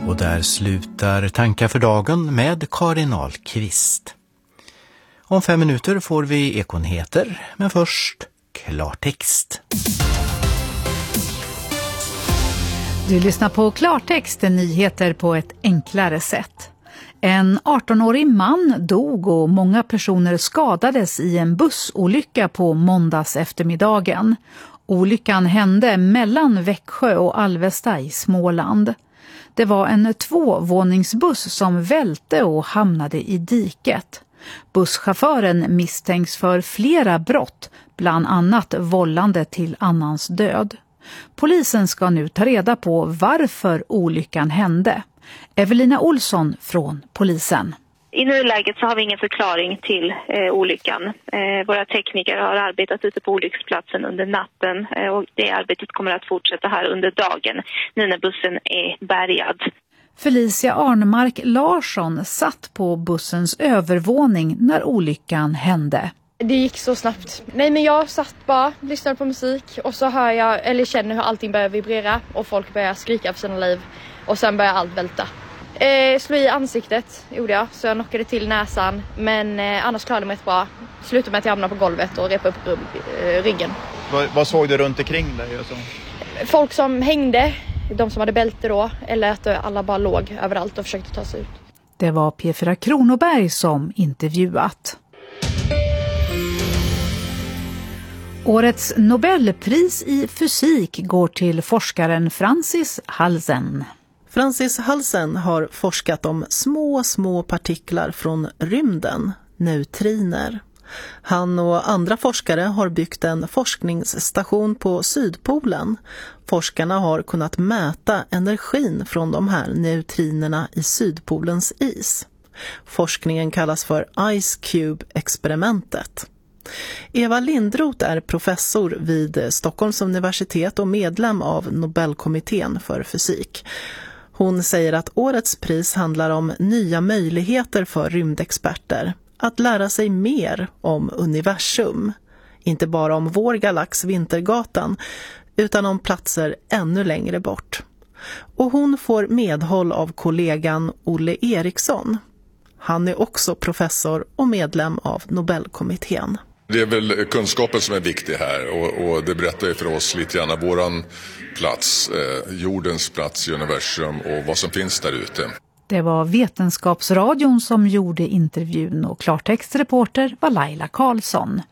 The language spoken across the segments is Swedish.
Och där slutar Tankar för dagen med Karin Ahlqvist. Om 5 minuter får vi Ekonheter, men först klartext. Du lyssnar på Klartext, nyheter på ett enklare sätt. En 18-årig man dog och många personer skadades i en bussolycka på måndags eftermiddagen. Olyckan hände mellan Växjö och Alvesta i Småland. Det var en 2-våningsbuss som välte och hamnade i diket. Busschauffören misstänks för flera brott, bland annat vållande till annans död. Polisen ska nu ta reda på varför olyckan hände. Evelina Olsson från polisen. I nuläget så har vi ingen förklaring till olyckan. Våra tekniker har arbetat ute på olycksplatsen under natten och det arbetet kommer att fortsätta här under dagen nu när bussen är bärgad. Felicia Arnemark Larsson satt på bussens övervåning när olyckan hände. Det gick så snabbt. Nej, men jag satt bara, lyssnade på musik och så hör jag, eller känner hur allting börjar vibrera och folk börjar skrika för sina liv och sen börjar allt välta. Slå i ansiktet gjorde jag, så jag knockade till näsan, men annars klarade jag mig bra. Slutade med att jag hamnade på golvet och repade upp ryggen. Vad såg du runt omkring dig? Och så? Folk som hängde, de som hade bälte då, eller att alla bara låg överallt och försökte ta sig ut. Det var P4 Kronoberg som intervjuat. Årets Nobelpris i fysik går till forskaren Francis Halsen. Francis Halsen har forskat om små partiklar från rymden, neutriner. Han och andra forskare har byggt en forskningsstation på Sydpolen. Forskarna har kunnat mäta energin från de här neutrinerna i Sydpolens is. Forskningen kallas för Ice Cube-experimentet. Eva Lindroth är professor vid Stockholms universitet och medlem av Nobelkommittén för fysik. Hon säger att årets pris handlar om nya möjligheter för rymdexperter att lära sig mer om universum. Inte bara om vår galax Vintergatan utan om platser ännu längre bort. Och hon får medhåll av kollegan Olle Eriksson. Han är också professor och medlem av Nobelkommittén. Det är väl kunskapen som är viktig här och det berättar ju för oss lite grann våran plats, jordens plats i universum och vad som finns där ute. Det var Vetenskapsradion som gjorde intervjun och klartextreporter var Laila Karlsson.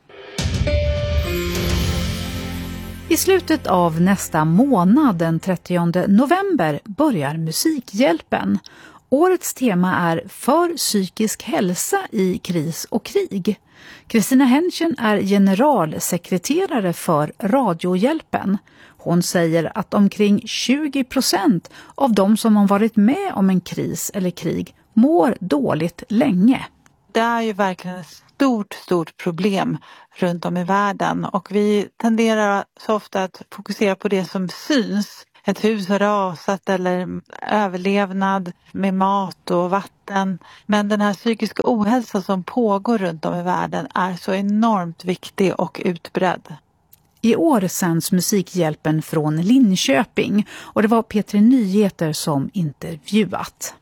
I slutet av nästa månad, den 30 november, börjar Musikhjälpen. Årets tema är för psykisk hälsa i kris och krig. Kristina Henschen är generalsekreterare för Radiohjälpen. Hon säger att omkring 20% av de som har varit med om en kris eller krig mår dåligt länge. Det är ju verkligen ett stort problem runt om i världen och vi tenderar så ofta att fokusera på det som syns. Ett hus har rasat eller överlevnad med mat och vatten. Men den här psykiska ohälsa som pågår runt om i världen är så enormt viktig och utbredd. I år sänds Musikhjälpen från Linköping och det var P3 Nyheter som intervjuat.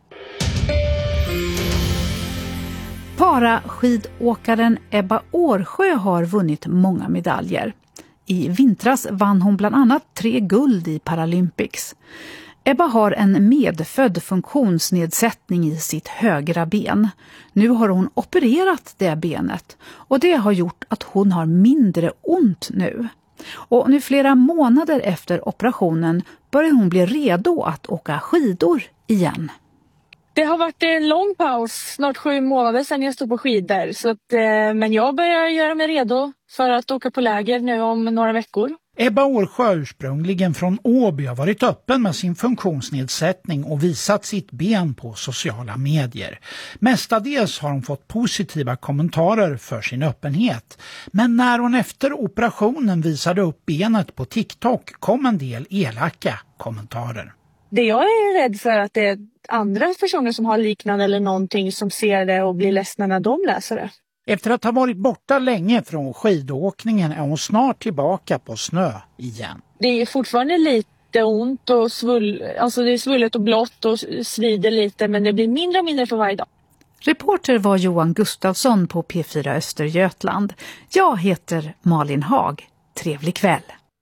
Paraskidåkaren Ebba Årsjö har vunnit många medaljer. I vintras vann hon bland annat 3 guld i Paralympics. Ebba har en medfödd funktionsnedsättning i sitt högra ben. Nu har hon opererat det benet och det har gjort att hon har mindre ont nu. Och nu flera månader efter operationen börjar hon bli redo att åka skidor igen. Det har varit en lång paus, snart 7 månader sedan jag stod på skidor. Så att, men jag börjar göra mig redo för att åka på läger nu om några veckor. Ebba Årsjö, ursprungligen från Åby, har varit öppen med sin funktionsnedsättning och visat sitt ben på sociala medier. Mestadels har hon fått positiva kommentarer för sin öppenhet. Men när hon efter operationen visade upp benet på TikTok kom en del elaka kommentarer. Det jag är rädd för att det är andra personer som har liknande eller någonting som ser det och blir ledsna när de läser det. Efter att ha varit borta länge från skidåkningen är hon snart tillbaka på snö igen. Det är fortfarande lite jätteont och alltså det är svullet och blått och svider lite, men det blir mindre och mindre för varje dag. Reporter var Johan Gustafsson på P4 Östergötland. Jag heter Malin Haag. Trevlig kväll.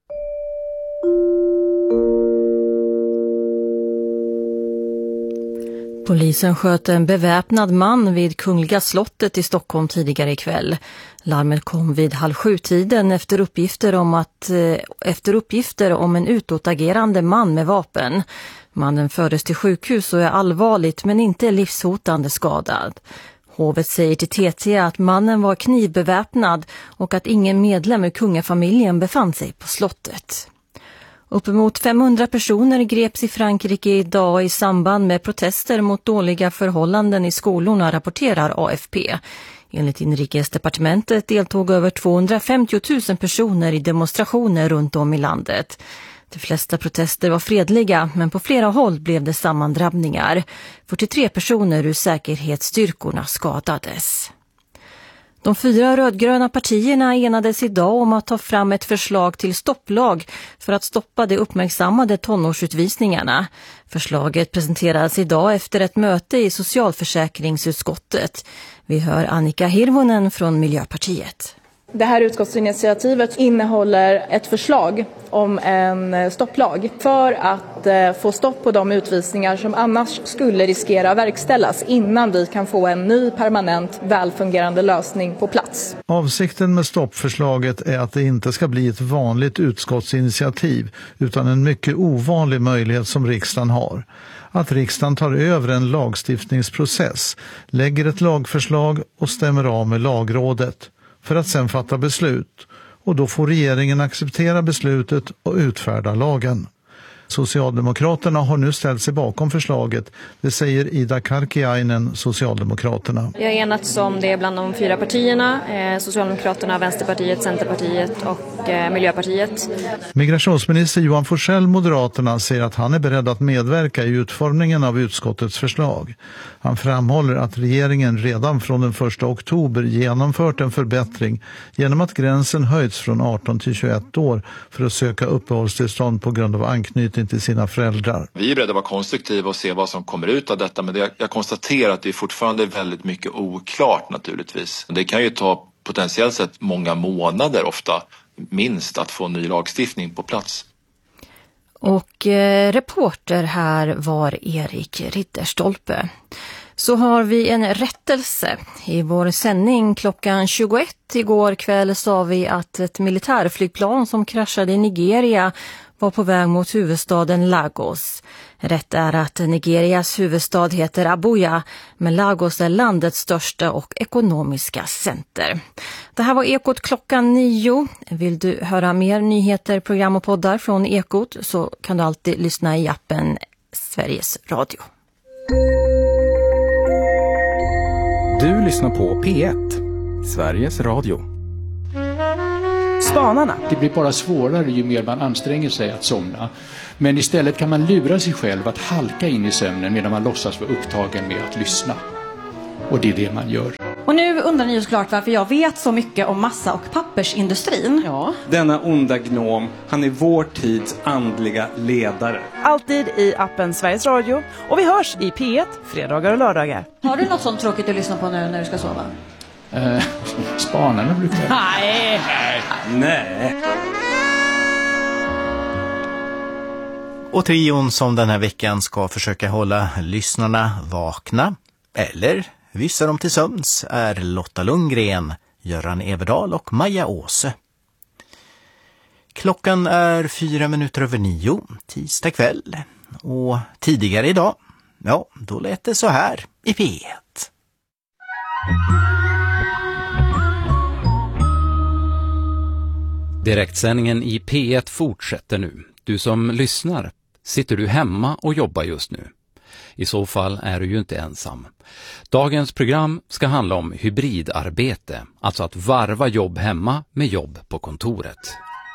Polisen sköt en beväpnad man vid Kungliga slottet i Stockholm tidigare ikväll. Larmet kom vid 6:30 efter uppgifter om en utåtagerande man med vapen. Mannen fördes till sjukhus och är allvarligt men inte livshotande skadad. Hovet säger till TT att mannen var knivbeväpnad och att ingen medlem ur kungafamiljen befann sig på slottet. Uppemot 500 personer greps i Frankrike idag i samband med protester mot dåliga förhållanden i skolorna, rapporterar AFP. Enligt inrikesdepartementet deltog över 250 000 personer i demonstrationer runt om i landet. De flesta protester var fredliga, men på flera håll blev det sammandrabbningar. 43 personer ur säkerhetsstyrkorna skadades. De 4 rödgröna partierna enades idag om att ta fram ett förslag till stopplag för att stoppa de uppmärksammade tonårsutvisningarna. Förslaget presenterades idag efter ett möte i socialförsäkringsutskottet. Vi hör Annika Hirvonen från Miljöpartiet. Det här utskottsinitiativet innehåller ett förslag om en stopplag för att få stopp på de utvisningar som annars skulle riskera att verkställas innan vi kan få en ny permanent välfungerande lösning på plats. Avsikten med stoppförslaget är att det inte ska bli ett vanligt utskottsinitiativ utan en mycket ovanlig möjlighet som riksdagen har. Att riksdagen tar över en lagstiftningsprocess, lägger ett lagförslag och stämmer av med lagrådet för att sedan fatta beslut, och då får regeringen acceptera beslutet och utfärda lagen. Socialdemokraterna har nu ställt sig bakom förslaget, det säger Ida Karkiainen, Socialdemokraterna. Jag har enats om det bland de 4 partierna, Socialdemokraterna, Vänsterpartiet, Centerpartiet och Miljöpartiet. Migrationsminister Johan Forssell, Moderaterna, säger att han är beredd att medverka i utformningen av utskottets förslag. Han framhåller att regeringen redan från den 1 oktober genomfört en förbättring genom att gränsen höjts från 18 till 21 år för att söka uppehållstillstånd på grund av anknytning till sina föräldrar. Vi är beredda att vara konstruktiva och se vad som kommer ut av detta, men jag konstaterar att det är fortfarande väldigt mycket oklart naturligtvis. Det kan ju ta potentiellt sett många månader ofta minst att få en ny lagstiftning på plats. Och reporter här var Erik Ridderstolpe. Så har vi en rättelse. I vår sändning klockan 21 igår kväll sa vi att ett militärflygplan som kraschade i Nigeria var på väg mot huvudstaden Lagos. Rätt är att Nigerias huvudstad heter Abuja, men Lagos är landets största och ekonomiska center. Det här var Ekot klockan 9. Vill du höra mer nyheter, program och poddar från Ekot så kan du alltid lyssna i appen Sveriges Radio. Du lyssnar på P1, Sveriges Radio. Spanarna. Det blir bara svårare ju mer man anstränger sig att somna. Men istället kan man lura sig själv att halka in i sömnen medan man låtsas vara upptagen med att lyssna. Och det är det man gör. Och nu undrar ni ju såklart varför jag vet så mycket om massa- och pappersindustrin. Ja. Denna onda gnom, han är vår tids andliga ledare. Alltid i appen Sveriges Radio. Och vi hörs i P1 fredagar och lördagar. Har du något sånt tråkigt att lyssna på nu när du ska sova? Spanarna brukar jag. Nej. Och trion som den här veckan ska försöka hålla lyssnarna vakna eller vissa dem till sömns är Lotta Lundgren, Göran Everdal och Maja Åse. Klockan är 9:04, tisdag kväll. Och tidigare idag, ja, då lät det så här i P1. Direktsändningen i P1 fortsätter nu. Du som lyssnar, sitter du hemma och jobbar just nu? I så fall är du ju inte ensam. Dagens program ska handla om hybridarbete, alltså att varva jobb hemma med jobb på kontoret.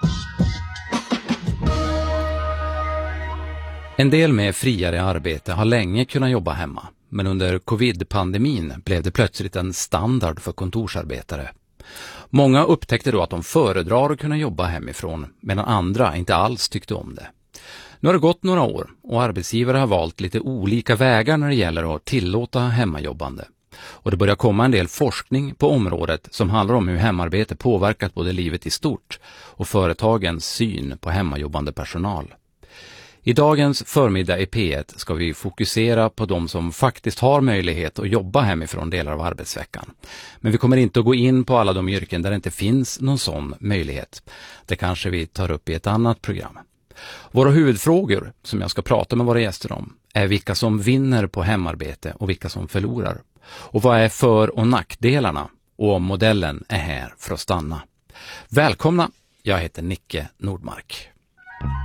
En del med friare arbete har länge kunnat jobba hemma, men under covid-pandemin blev det plötsligt en standard för kontorsarbetare. Många upptäckte då att de föredrar att kunna jobba hemifrån, medan andra inte alls tyckte om det. Nu har det gått några år och arbetsgivare har valt lite olika vägar när det gäller att tillåta hemmajobbande. Och det börjar komma en del forskning på området som handlar om hur hemarbete påverkat både livet i stort och företagens syn på hemmajobbande personal. I dagens förmiddag i P1 ska vi fokusera på de som faktiskt har möjlighet att jobba hemifrån delar av arbetsveckan. Men vi kommer inte att gå in på alla de yrken där det inte finns någon sån möjlighet. Det kanske vi tar upp i ett annat program. Våra huvudfrågor som jag ska prata med våra gäster om är vilka som vinner på hemarbete och vilka som förlorar. Och vad är för- och nackdelarna och om modellen är här för att stanna. Välkomna, jag heter Nicke Nordmark.